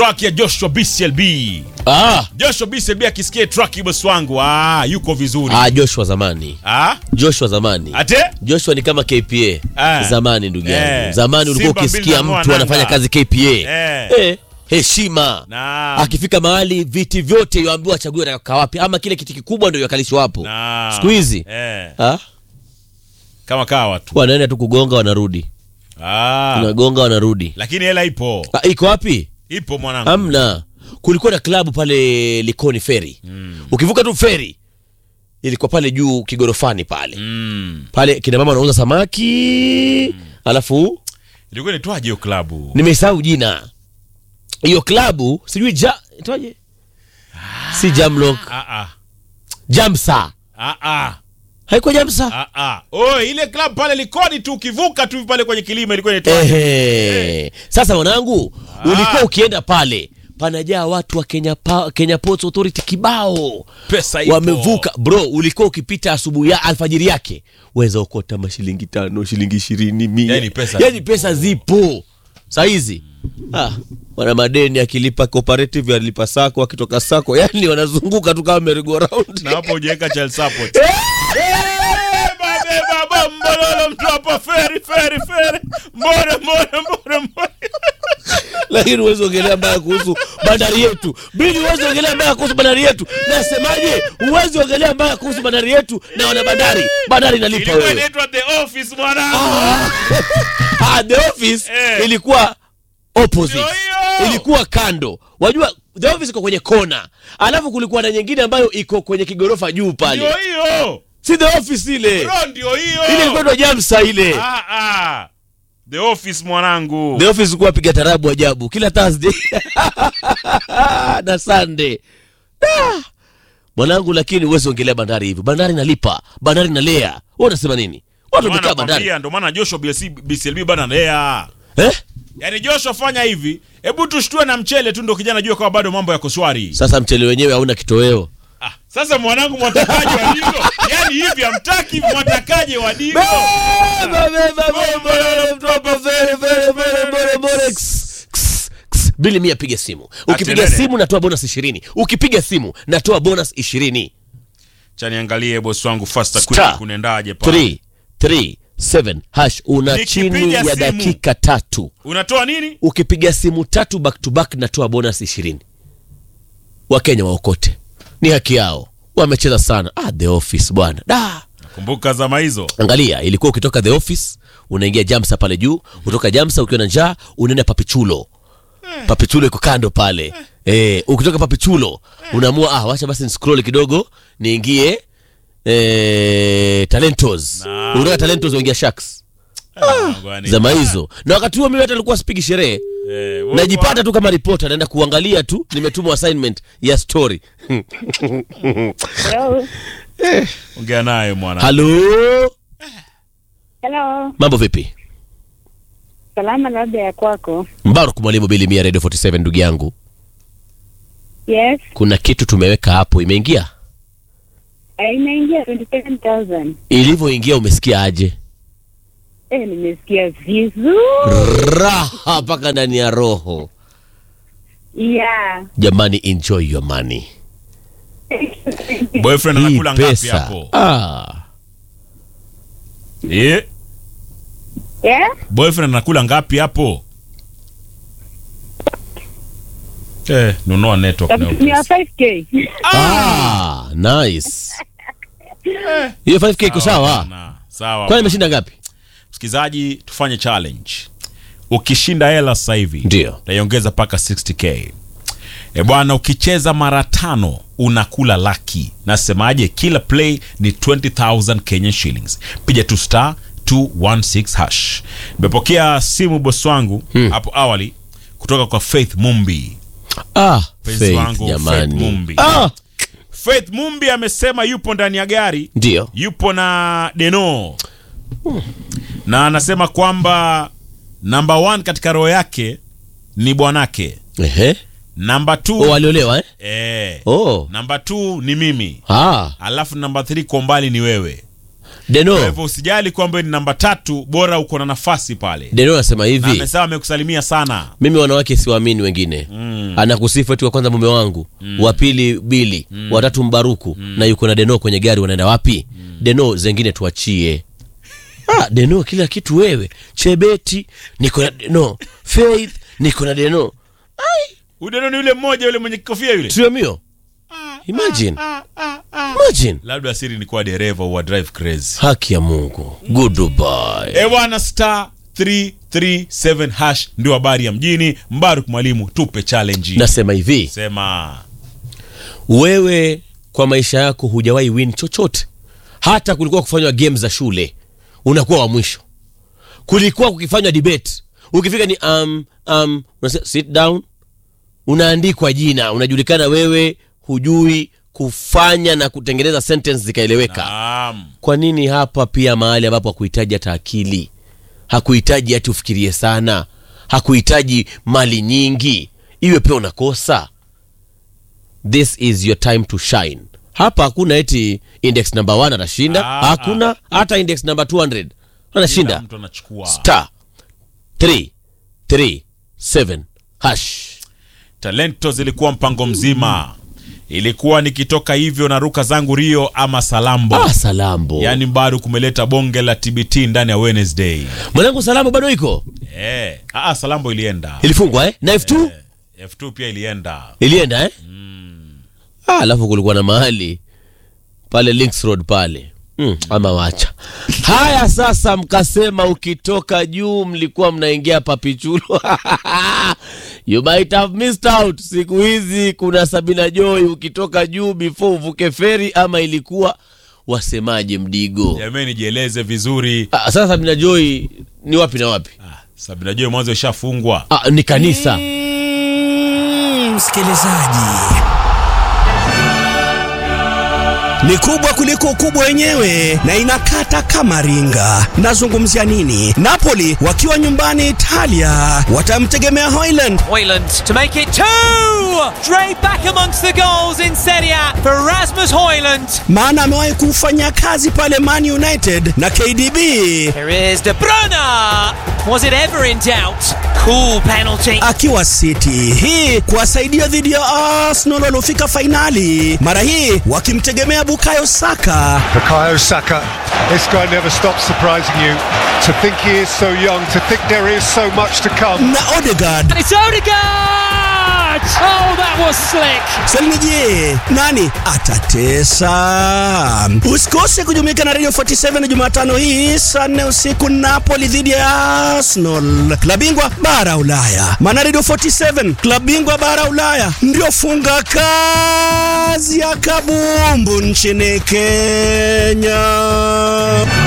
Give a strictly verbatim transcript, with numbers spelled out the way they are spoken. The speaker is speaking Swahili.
Track ya Joshua B C L B. Ah, Joshua B C L B akisikia track boss wangu, ah, yuko vizuri. ah Joshua zamani. Ah? Joshua zamani. Ate? Joshua ni kama K P A. Ah. Zamani ndugu yangu. Eh. Zamani ulikuwa Simba ukisikia mbili mtu na anafanya nanga. kazi K P A. Eh. Eh, heshima. Naam. Akifika mahali viti vyote yuambiwa achague atakakaa wapi, ama kile kiti kikubwa ndio yakalishwa hapo. Naam. Siku hizi. Eh. Ah? Kama kawa tu. Wanaenda tu kugonga wanarudi. Ah. Unagonga wanarudi. Lakini hela ipo. Ah, iko wapi? Ipo mwanangu. Hamna. Kulikuwa na klabu pale Likoni Ferry. Mm. Ukivuka tu ferry ilikuwa pale juu kigorofani pale. Mm. Pale kina mama wanauza samaki. Mm. Alafu Ilikuwa inaitwaje hiyo klabu? nimesahau jina. Hiyo klabu sijui ja itwaje? Si Jamlock. Ah ah. Jamsa. Ah ah. Haikuwa Jamsa? Ah ah. Oh, ile club pale Likoni tu ukivuka tu pale kwenye kilima ilikuwa inaitwaje? Ehe. Sasa mwanangu, ah. ulikuwa ukienda pale panajaa watu wa Kenya pa, Kenya Ports Authority kibao. Pesa ipo. Wamevuka bro, ulikuwa ukipita asubuhi ya alfajiri yake waweza ukota mashilingi tano, shilingi ishirini, mia. Yaani pesa. Yaani pesa zipo. Saa hizi ah, wana madeni akilipa cooperative analipa sako, akitoka sako, yani wanazunguka tu kama merry go round. Na hapo hujaweka child support. Baba baba mbololo mtu hapo ferry ferry ferry. Mbona mbona mbona mbona. Lakini uwezo ongelea mbaya kuhusu bandari yetu. Bili uwezo ongelea mbaya kuhusu bandari yetu. Nasemaje? Uwezo ongelea mbaya kuhusu bandari yetu na wana bandari. Bandari inalipa wewe. Ilikuwa inaitwa The Office mwanangu. Ah, The Office eh. ilikuwa opposite. Yoyo. Ilikuwa kando. Wajua The Office iko kwenye kona. Alafu kulikuwa na nyingine ambayo iko kwenye kigorofa juu pale. Ndio hiyo. Si The Office ile. Bro ndio hiyo. Ile ilikuwa ndo Jamsa ile. Ah ah. The Office mwanangu. The Office kuwa piga tarabu ajabu kila Thursday na Sunday. Ah. Mwanangu, lakini uwezo ongelea bandari hivi. Bandari inalipa, bandari inalea. Wewe unasema nini? Watu wamekaa bandari. Ndio maana Joshua B C L B bana lea. Eh? Yaani Joshua fanya hivi, hebu tushtue na mchele tu ndio kijana jua kwa bado mambo yako shwari. Sasa mchele wenyewe hauna kitoweo. Ah, sasa mwanangu mwatakaje wa Digo? Yaani hivi hamtaki mwatakaje wa Digo? Baba baba mtu hapa very very very very Bili mia piga simu. Ukipiga simu natoa bonus ishirini. Ukipiga simu natoa bonus ishirini. Cha niangalie boss wangu faster quick kunaendaje pa. three three seven hash una chini ya dakika tatu. Unatoa nini? Ukipiga simu tatu back to back natoa bonus ishirini. Wakenya waokote. Ni haki yao. Wamecheza sana. Ah, The Office bwana. Da. Kumbuka zama hizo. Angalia, ilikuwa ukitoka The Office unaingia Jamsa pale juu, kutoka Jamsa ukiwa na njaa unaenda Papichulo. Eh. Papichulo iko kando pale. Eh, eh ukitoka Papichulo eh. unaamua ah wacha basi niscroll kidogo niingie eh Talentos. Nah. Unataka Talentos uingia Sharks. Ah, zama hizo. Na wakati huo mimi hata nilikuwa sipigi sherehe. Eh, najipata tu kama reporter naenda kuangalia tu, nimetumwa assignment ya story. Hello. Eh, ongea naye mwana. Hello. Hello. Mambo vipi? Salama labda ya kwako. Mbaruk mwalimu Bili Mia Radio forty seven ndugu yangu. Yes. Kuna kitu tumeweka hapo imeingia? Eh, imeingia twenty-seven thousand. Ilivyoingia umesikia aje? Eh, nimesikia vizuri. Raha paka ndani ya roho. Yeah. Jamani, enjoy your money. Boyfriend anakula ngapi hapo? Ah. Eh? Yeah? Boyfriend anakula ngapi hapo? Eh, nunua network na ni five K. Ah, nice. Hiyo five K iko sawa? Sawa. Kwani imeshinda ngapi? Msikizaji, tufanye challenge. Ukishinda hela sasa hivi, ndio utaiongeza paka sixty K. E bwana, ukicheza mara tano unakula laki. Nasemaje? Kila play ni twenty thousand Kenyan shillings. Piga tu star two one six hash. Nimepokea simu boss wangu hapo hmm. awali kutoka kwa Faith Mumbi. Ah, Faith wangu Faith Mumbi. Ah. Faith Mumbi amesema yupo ndani ya gari. Ndio. Yupo na Deno. Hmm. Na anasema kwamba number one katika roho yake ni bwanake. Ehe. Number two. Oh, waliolewa eh? Eh. Oh. Number two ni mimi. Ah. Alafu number three kwa mbali ni wewe. Deno. Kwa hivyo usijali kwamba ni namba tatu, bora uko na nafasi pale. Deno anasema hivi. Na amesema amekusalimia sana. Mimi wanawake siwaamini wengine. Mm. Anakusifu eti wa kwanza mume wangu, mm. wa pili Bili, mm. wa tatu Mbaruku, mm. na yuko na Deno kwenye gari, wanaenda wapi? Mm. Deno zengine tuachie. Ah, Deno kila kitu wewe. Chebeti niko na Deno. Faith niko na Deno. Ai, Udeno ni yule mmoja yule mwenye kofia yule. Sio mio. Imagine. Imagine. Labda siri ni kwa dereva wa drive crazy. Haki ya Mungu. Goodbye. E bwana, star three three seven hash ndio habari ya mjini. Mbaruk Mwalimu, tupe challenge. Nasema hivi. Sema. Wewe kwa maisha yako hujawahi win chochote. Hata kulikuwa kufanywa games za shule, unakuwa wa mwisho. Kulikuwa kukifanywa debate, ukifika ni um um unasema sit down, unaandikwa jina, unajulikana wewe hujui kufanya na kutengeneza sentence zikaeleweka. Naam. Kwa nini hapa pia mahali ambapo hakuhitaji hata akili, hakuhitaji hata ufikirie sana, hakuhitaji mali nyingi, iwe pia unakosa? This is your time to shine. Hapa hakuna eti index number one atashinda, Ah, hakuna ah. hata index number two hundred anashinda. Mtu anachukua. Star three three seven hash. Talento zilikuwa mpango mzima. Ilikuwa nikitoka hivyo na ruka zangu Rio ama Salambo. Ah, Salambo. Yaani bado kumeleta bonge la T B T ndani ya Wednesday. Mwanangu Salambo bado iko? Eh, ah Salambo ilienda. Ilifungwa eh? Na F two? Eh, F two pia ilienda. Ilienda eh? Mm. Ah, alafu kulikuwa na mahali pale Links Road pale. Mm, ama wacha. Haya sasa, mkasema ukitoka juu mlikuwa mnaingia Papichulo. You might have missed out. Siku hizi kuna Sabina Joy ukitoka juu before uvuke feri, ama ilikuwa wasemaje Mdigo? Jamani jieleze vizuri. Ah, sasa Sabina Joy ni wapi na wapi? Ah, Sabina Joy mwanzo ishafungwa. Ah, ni kanisa. Mm, msikilizaji, ni kubwa kuliko ukubwa wenyewe na inakata kama ringa. Nazungumzia nini? Napoli wakiwa nyumbani Italia watamtegemea Haaland. Haaland to make it two! Straight back amongst the goals in Serie A for Rasmus Haaland. Maana amewahi kufanya kazi pale Man United na K D B. Here is De Bruyne. Was it ever in doubt? Cool penalty. Akiwa City hii kuwasaidia dhidi ya Arsenal waliofika fainali, mara hii wakimtegemea Bukayo Saka. Bukayo Saka, this guy never stops surprising you. To think he is so young, to think there is so much to come. Na Odegaard. And it's Odegaard! Oh, that was slick. Selini je, nani atatesa? Usikose kujumuika na Radio forty-seven Jumatano hii saa nne usiku, Napoli dhidi ya Arsenal. Klabu bingwa bara Ulaya. Maana Radio forty-seven, klabu bingwa bara Ulaya, ndio funga kazi ya kabumbu nchini Kenya.